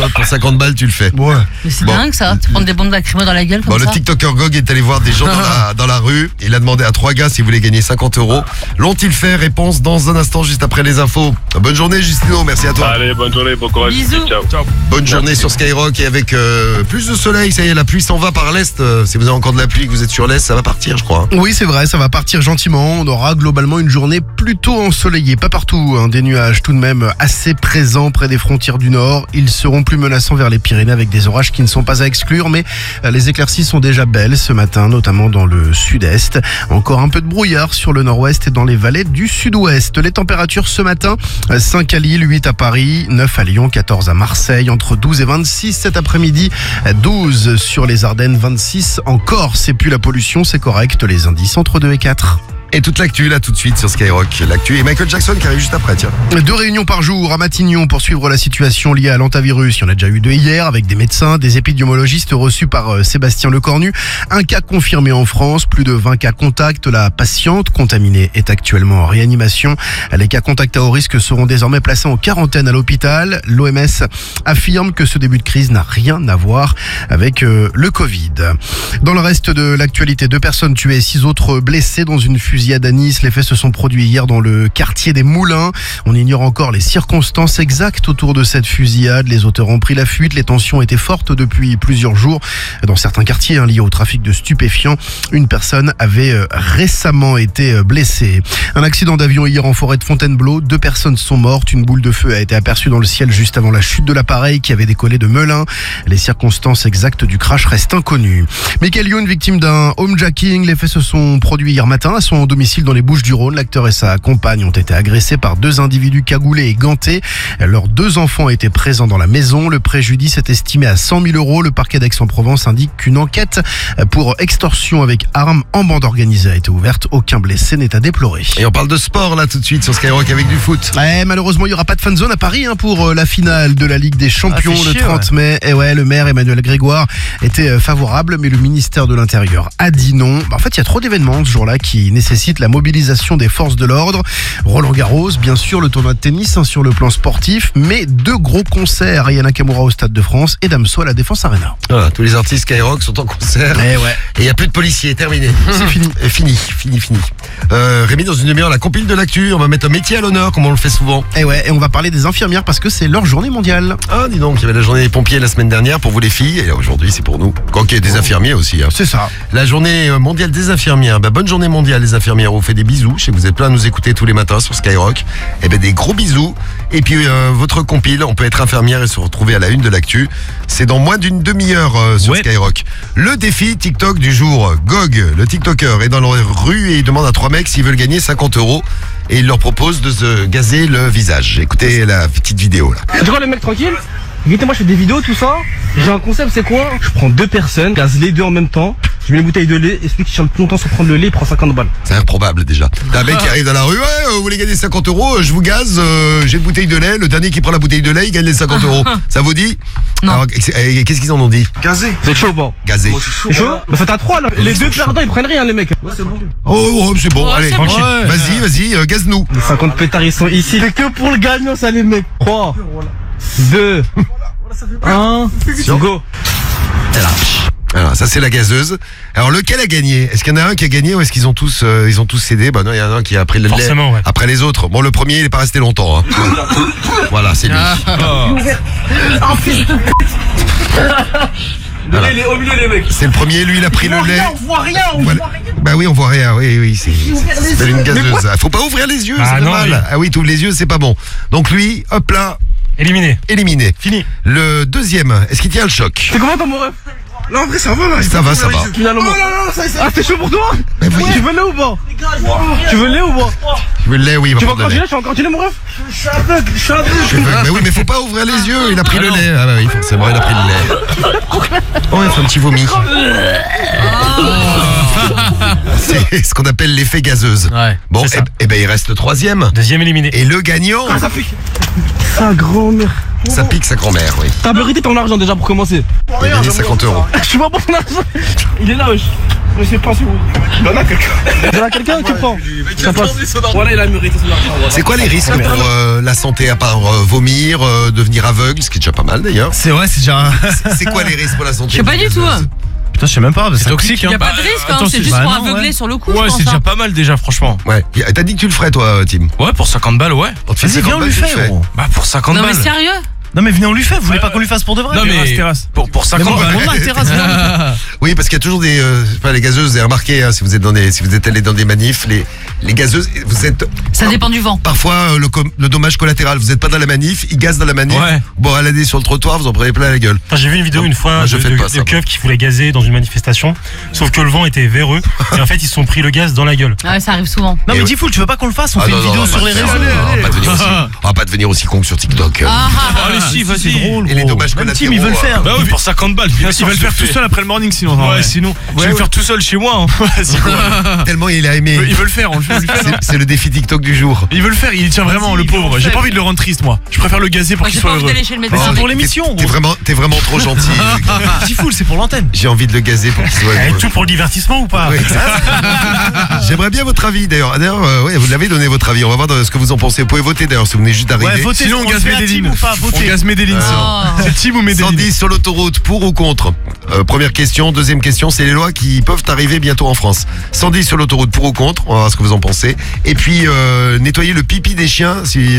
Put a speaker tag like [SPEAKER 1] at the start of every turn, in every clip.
[SPEAKER 1] vois, pour 50 balles, tu le fais.
[SPEAKER 2] Ouais.
[SPEAKER 3] Mais c'est dingue ça, te prendre des bombes lacrymo dans la gueule comme
[SPEAKER 1] Bon,
[SPEAKER 3] ça.
[SPEAKER 1] le TikToker Gog est allé voir des gens dans la rue. Il a demandé à 3 gars s'ils voulaient gagner 50 €. L'ont-ils fait? Réponse dans un instant, juste après les infos. Bonne journée, Justino. Merci à toi.
[SPEAKER 4] Allez, bonne journée, bon courage.
[SPEAKER 3] Bisous.
[SPEAKER 4] Ciao.
[SPEAKER 1] Bonne journée sur Skyrock et avec plus de soleil. Ça y est, la pluie s'en va par l'est. Si vous avez encore de la pluie, que vous êtes sur l'est, ça va partir, je crois.
[SPEAKER 2] Oui, c'est vrai, ça va partir gentiment. On aura globalement une journée plutôt ensoleillée. Pas partout, hein, des nuages tout de même assez présents près des frontières du nord. Ils seront plus menaçants vers les Pyrénées avec des orages qui ne sont pas à exclure, mais les éclaircies sont déjà belles ce matin, notamment dans le sud-est. Encore un peu de brouillard sur le nord-ouest et dans les vallées du sud-ouest. Les températures ce matin, 5 à Lille, 8 à Paris, 9 à Lyon, 14 à Marseille, entre 12 et 26 cet après-midi, 12 sur les Ardennes, 26 en Corse. Et puis la pollution, c'est correct, les indices entre 2 et 4.
[SPEAKER 1] Et toute l'actu, là, tout de suite sur Skyrock. L'actu et Michael Jackson qui arrive juste après, tiens.
[SPEAKER 2] 2 réunions par jour à Matignon pour suivre la situation liée à l'hantavirus. Il y en a déjà eu 2 hier avec des médecins, des épidémiologistes reçus par Sébastien Lecornu. Un cas confirmé en France, plus de 20 cas contacts. La patiente contaminée est actuellement en réanimation. Les cas contacts à haut risque seront désormais placés en quarantaine à l'hôpital. L'OMS affirme que ce début de crise n'a rien à voir avec le Covid. Dans le reste de l'actualité, 2 personnes tuées, 6 autres blessées dans une fusillade à Nice. Les faits se sont produits hier dans le quartier des Moulins. On ignore encore les circonstances exactes autour de cette fusillade. Les auteurs ont pris la fuite. Les tensions étaient fortes depuis plusieurs jours dans certains quartiers liés au trafic de stupéfiants. Une personne avait récemment été blessée. Un accident d'avion hier en forêt de Fontainebleau. 2 personnes sont mortes. Une boule de feu a été aperçue dans le ciel juste avant la chute de l'appareil qui avait décollé de Melun. Les circonstances exactes du crash restent inconnues. Michael Youn, victime d'un homejacking. Les faits se sont produits hier matin à son domicile dans les Bouches-du-Rhône. L'acteur et sa compagne ont été agressés par 2 individus cagoulés et gantés. Leurs 2 enfants étaient présents dans la maison. Le préjudice est estimé à 100 000 €. Le parquet d'Aix-en-Provence indique qu'une enquête pour extorsion avec arme en bande organisée a été ouverte. Aucun blessé n'est à déplorer.
[SPEAKER 1] Et on parle de sport, là, tout de suite sur Skyrock avec du foot.
[SPEAKER 2] Malheureusement, il n'y aura pas de fan zone à Paris pour la finale de la Ligue des Champions le 30 mai. Et le maire Emmanuel Grégoire était favorable, mais le ministère de l'Intérieur a dit non. En fait, il y a trop d'événements ce jour-là qui nécessitent la mobilisation des forces de l'ordre. Roland-Garros, bien sûr, le tournoi de tennis sur le plan sportif, mais 2 gros concerts. Aya Nakamura au Stade de France et Damso à la Défense Arena.
[SPEAKER 1] Voilà, tous les artistes Skyrock sont en concert. Et il n'y a plus de policiers, terminé.
[SPEAKER 2] C'est fini.
[SPEAKER 1] Fini. Rémi, dans une demi-heure, la compile de l'actu. On va mettre un métier à l'honneur, comme on le fait souvent.
[SPEAKER 2] Et on va parler des infirmières parce que c'est leur journée mondiale.
[SPEAKER 1] Ah, dis donc, il y avait la journée des pompiers la semaine dernière pour vous les filles, et aujourd'hui c'est pour nous. Quoiqu'il y ait des infirmiers aussi. Hein.
[SPEAKER 2] C'est ça.
[SPEAKER 1] La journée mondiale des infirmières. Bonne journée mondiale des infirmières. On vous fait des bisous. Je sais que vous êtes plein à nous écouter tous les matins sur Skyrock. Des gros bisous. Et puis votre compile, on peut être infirmière et se retrouver à la une de l'actu. C'est dans moins d'une demi-heure sur Skyrock. Le défi TikTok du jour. Gog, le TikToker, est dans la rue et il demande à 3 mecs s'ils veulent gagner 50 € et il leur propose de se gazer le visage. Écoutez la petite vidéo là.
[SPEAKER 5] Tu vois les mecs tranquilles? Écoutez, moi je fais des vidéos, tout ça. J'ai un concept, c'est quoi? Je prends 2 personnes, gaze les 2 en même temps. Je mets une bouteille de lait, et celui qui tient le plus longtemps sans prendre le lait, il prend 50 balles.
[SPEAKER 1] C'est improbable déjà. T'as un mec qui arrive dans la rue, vous voulez gagner 50 €, je vous gaze, j'ai une bouteille de lait, le dernier qui prend la bouteille de lait, il gagne les 50 €. Ça vous dit?
[SPEAKER 3] Non.
[SPEAKER 1] Alors, qu'est-ce qu'ils en ont dit?
[SPEAKER 2] Gazé.
[SPEAKER 5] C'est chaud ou pas?
[SPEAKER 1] Gazé.
[SPEAKER 5] C'est chaud? Bah faites à 3 là. Les 2 perdants ils prennent rien les mecs. Ouais c'est bon.
[SPEAKER 1] Oh, c'est bon,
[SPEAKER 3] Ouais,
[SPEAKER 1] allez,
[SPEAKER 3] c'est bon.
[SPEAKER 1] vas-y, gaze-nous.
[SPEAKER 5] Les 50 pétards ils sont ici. C'est que pour le gagnant ça les mecs. 3, 2, 1, go.
[SPEAKER 1] Alors, ça c'est la gazeuse. Alors, lequel a gagné? Est-ce qu'il y en a un qui a gagné ou est-ce qu'ils ont tous cédé? Bah non, il y en a un qui a pris le lait après les autres. Bon, le premier, il est pas resté longtemps. Hein. Voilà, c'est lui.
[SPEAKER 5] Voilà. Il est au milieu les mecs.
[SPEAKER 1] C'est le premier, lui il a pris le lait.
[SPEAKER 5] On voit rien,
[SPEAKER 1] Bah oui, on voit rien, oui, c'est une gazeuse. Faut pas ouvrir les yeux, c'est normal. Ah oui, t'ouvres les yeux, c'est pas bon. Donc lui, hop là. Éliminé. Fini. Le deuxième, est-ce qu'il tient le choc?
[SPEAKER 5] C'est comment ton mon ref?
[SPEAKER 2] Non, en vrai, ça va là.
[SPEAKER 1] Ça va.
[SPEAKER 5] Finalement. Ah, c'est chaud pour toi?
[SPEAKER 1] Mais oui.
[SPEAKER 5] Tu veux le lait ou pas? Tu veux le lait ou pas?
[SPEAKER 1] Tu veux le lait, oui, il va
[SPEAKER 5] tu vas
[SPEAKER 1] prendre le lait.
[SPEAKER 5] continuer, continuer mon ref? Je suis aveugle.
[SPEAKER 1] Mais oui, mais faut pas ouvrir les yeux, il a pris le lait. Ah bah oui, forcément, il a pris le lait. Oh, il fait un petit vomi. C'est ce qu'on appelle l'effet gazeuse.
[SPEAKER 4] Ouais.
[SPEAKER 1] Bon,
[SPEAKER 4] c'est ça.
[SPEAKER 1] et ben il reste le troisième.
[SPEAKER 4] Deuxième éliminé.
[SPEAKER 1] Et le gagnant,
[SPEAKER 5] Ça pique. Sa grand-mère.
[SPEAKER 1] ça pique sa grand-mère, oui.
[SPEAKER 5] T'as mérité ton argent déjà pour commencer.
[SPEAKER 1] Il a gagné 50 €.
[SPEAKER 5] Je suis pas pour ton argent. Il est là, wesh. Je sais pas si vous. Donne à quelqu'un. Donne à quelqu'un, tu prends. Ça passe. Voilà, il a mérité son argent. Voilà.
[SPEAKER 1] C'est quoi les risques pour la santé à part vomir, devenir aveugle, ce qui est déjà pas mal d'ailleurs.
[SPEAKER 2] C'est vrai, c'est déjà.
[SPEAKER 1] C'est quoi les risques pour la santé?
[SPEAKER 3] Je sais pas du tout.
[SPEAKER 2] Putain, je sais même pas.
[SPEAKER 4] C'est toxique,
[SPEAKER 3] Il n'y
[SPEAKER 4] hein.
[SPEAKER 3] a pas de risque, hein,
[SPEAKER 4] attends,
[SPEAKER 3] c'est
[SPEAKER 4] c'est-
[SPEAKER 3] juste
[SPEAKER 2] bah
[SPEAKER 3] pour
[SPEAKER 2] non,
[SPEAKER 3] aveugler
[SPEAKER 2] ouais.
[SPEAKER 3] sur le coup,
[SPEAKER 4] Ouais,
[SPEAKER 3] je pense.
[SPEAKER 4] c'est déjà
[SPEAKER 3] hein.
[SPEAKER 4] pas mal déjà, franchement.
[SPEAKER 1] Ouais. T'as dit que tu le ferais toi, Tim?
[SPEAKER 4] Ouais, pour 50 balles, ouais.
[SPEAKER 1] On te fait
[SPEAKER 2] Vas-y,
[SPEAKER 1] 50
[SPEAKER 2] viens, on lui
[SPEAKER 1] balles, tu
[SPEAKER 2] fait,
[SPEAKER 1] le fais.
[SPEAKER 2] gros.
[SPEAKER 4] Bah, pour 50
[SPEAKER 3] Non mais
[SPEAKER 4] balles.
[SPEAKER 3] sérieux?
[SPEAKER 2] Non, mais venez, on lui fait. Vous voulez pas qu'on lui fasse pour de vrai?
[SPEAKER 4] Non, mais pour 50 balles.
[SPEAKER 2] On a terrasse, viens.
[SPEAKER 1] Oui, parce qu'il y a toujours des, les gazeuses. Vous avez remarqué, hein, si vous êtes allé dans des manifs, les gazeuses, vous êtes
[SPEAKER 3] Ça dépend du vent.
[SPEAKER 1] parfois le dommage collatéral. Vous n'êtes pas dans la manif, ils gazent dans la manif.
[SPEAKER 4] Ouais.
[SPEAKER 1] Bon, baladez sur le trottoir, vous en prenez plein la gueule.
[SPEAKER 6] Enfin, j'ai vu une vidéo
[SPEAKER 1] Non,
[SPEAKER 6] une fois
[SPEAKER 1] moi, je fais pas ça,
[SPEAKER 6] de keufs qui voulaient gazer dans une manifestation, sauf que le vent était véreux et en fait ils se sont pris le gaz dans la gueule.
[SPEAKER 3] Ouais, ça arrive souvent.
[SPEAKER 2] Non,
[SPEAKER 1] Et
[SPEAKER 2] mais
[SPEAKER 1] ouais.
[SPEAKER 2] Diffoul, tu veux pas qu'on le fasse? On
[SPEAKER 1] Ah
[SPEAKER 2] fait
[SPEAKER 1] non,
[SPEAKER 2] une
[SPEAKER 1] non,
[SPEAKER 2] vidéo
[SPEAKER 1] on va
[SPEAKER 2] sur
[SPEAKER 1] pas
[SPEAKER 2] les
[SPEAKER 1] le
[SPEAKER 2] réseaux.
[SPEAKER 1] faire. On va pas devenir aussi con que sur TikTok.
[SPEAKER 4] Allez, si,
[SPEAKER 2] C'est
[SPEAKER 4] vas-y.
[SPEAKER 2] drôle.
[SPEAKER 1] Et les
[SPEAKER 2] gros.
[SPEAKER 1] dommages
[SPEAKER 2] Même
[SPEAKER 1] collatéraux,
[SPEAKER 2] Tim, il veut le faire.
[SPEAKER 4] Bah oui, pour 50 balles.
[SPEAKER 7] Il va le faire tout seul après le morning sinon.
[SPEAKER 4] Ouais, sinon. Je vais le faire tout seul chez moi. hein.
[SPEAKER 1] Tellement il a aimé.
[SPEAKER 7] Il veut le faire, on le fait.
[SPEAKER 1] C'est le défi TikTok du jour.
[SPEAKER 7] Il veut le faire, il tient vraiment,
[SPEAKER 2] Vas-y,
[SPEAKER 7] le
[SPEAKER 2] viens, on
[SPEAKER 7] pauvre.
[SPEAKER 2] le
[SPEAKER 7] J'ai
[SPEAKER 2] fait.
[SPEAKER 7] pas envie de le rendre triste, moi. Je préfère le gazer pour
[SPEAKER 3] Moi
[SPEAKER 7] qu'il
[SPEAKER 3] j'ai
[SPEAKER 7] soit
[SPEAKER 3] pas envie
[SPEAKER 7] heureux.
[SPEAKER 3] d'aller chez le
[SPEAKER 2] Mais
[SPEAKER 3] médecin.
[SPEAKER 2] c'est pour l'émission,
[SPEAKER 1] T'es
[SPEAKER 2] gros.
[SPEAKER 1] vraiment trop gentil.
[SPEAKER 2] Diffoul, c'est pour l'antenne.
[SPEAKER 1] J'ai envie de le gazer pour qu'il soit
[SPEAKER 6] Et
[SPEAKER 1] heureux.
[SPEAKER 6] tout pour le divertissement ou pas?
[SPEAKER 1] Oui. J'aimerais bien votre avis d'ailleurs. Ouais, vous l'avez donné votre avis. On va voir ce que vous en pensez. Vous pouvez voter d'ailleurs si vous venez juste d'arriver.
[SPEAKER 2] Ouais, votez.
[SPEAKER 7] Sinon, on
[SPEAKER 2] le
[SPEAKER 7] gaze
[SPEAKER 2] fait à
[SPEAKER 7] Medellin.
[SPEAKER 2] Tim ou pas?
[SPEAKER 7] On
[SPEAKER 2] Votez.
[SPEAKER 7] gaze Medellin sinon.
[SPEAKER 3] Oh.
[SPEAKER 7] C'est Tim ou Medellin?
[SPEAKER 1] 110 sur l'autoroute, pour ou contre? Première question. Deuxième question, c'est les lois qui peuvent arriver bientôt en France. 110 sur l'autoroute, pour ou contre? On va voir ce que vous en pensez. Et puis, nettoyer le pipi des chiens si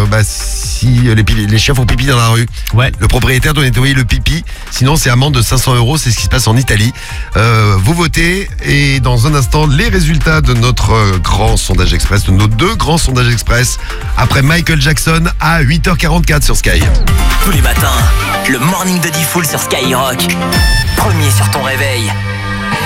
[SPEAKER 1] les chiens font pipi dans la rue.
[SPEAKER 2] Ouais.
[SPEAKER 1] Le propriétaire doit nettoyer le pipi. Sinon, c'est amende de 500 €. C'est ce qui se passe en Italie. Vous votez et dans un instant, les résultats de notre grand sondage express, de nos deux grands sondages express, après Michael Jackson à 8h44 sur Sky.
[SPEAKER 8] Tous les matins, le morning de Diffoul sur Skyrock. Premier sur ton réveil.